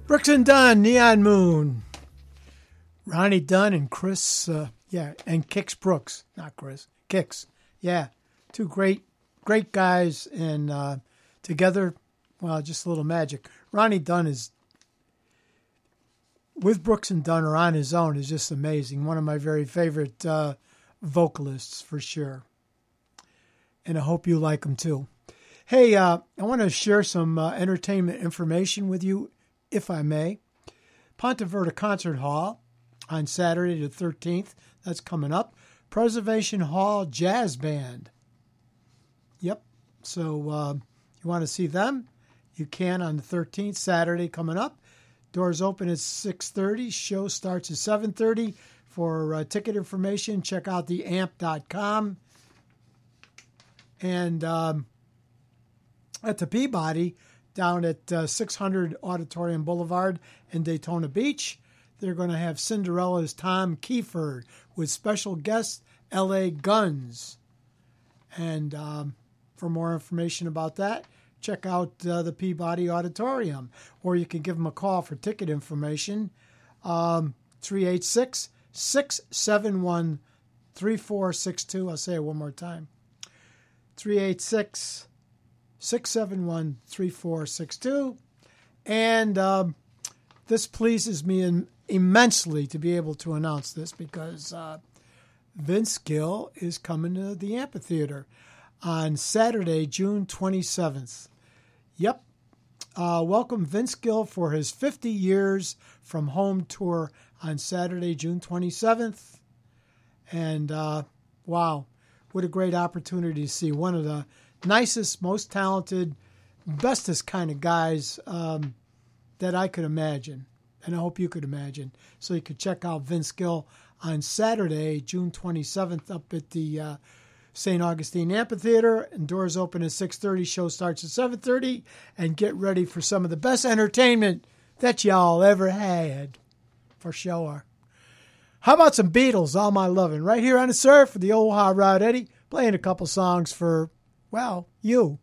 Brooks and Dunn, Neon Moon. Ronnie Dunn and Chris, and Kix Brooks, not Chris, Kix. Yeah, two great guys, and together, well, just a little magic. Ronnie Dunn is, with Brooks and Dunn or on his own, is just amazing. One of my very favorite vocalists, for sure. And I hope you like him, too. Hey, I want to share some entertainment information with you, if I may. Ponte Vedra Concert Hall on Saturday the 13th. That's coming up. Preservation Hall Jazz Band. Yep. So you want to see them? You can on the 13th, Saturday coming up. Doors open at 6:30. Show starts at 7:30. For ticket information, check out theamp.com. And at the Peabody, down at 600 Auditorium Boulevard in Daytona Beach, they're going to have Cinderella's Tom Kiefer with special guest L.A. Guns. And for more information about that, check out the Peabody Auditorium. Or you can give them a call for ticket information, 386-671-3462. I'll say it one more time. 386-671-3462. And this pleases me immensely to be able to announce this because Vince Gill is coming to the amphitheater on Saturday, June 27th. Yep. Welcome Vince Gill for his 50 Years from Home tour on Saturday, June 27th. And wow, what a great opportunity to see one of the nicest, most talented, bestest kind of guys that I could imagine. And I hope you could imagine. So you could check out Vince Gill on Saturday, June 27th, up at the St. Augustine Amphitheater. And doors open at 6:30. Show starts at 7:30. And get ready for some of the best entertainment that y'all ever had. For sure. How about some Beatles, All My Lovin'? Right here on the surf with the old Hot Rod Eddie, playing a couple songs for, well, you.